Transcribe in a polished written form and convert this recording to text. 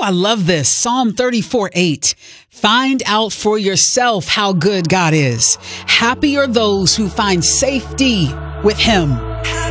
I love this. Psalm 34:8. Find out for yourself how good God is. Happy are those who find safety with him.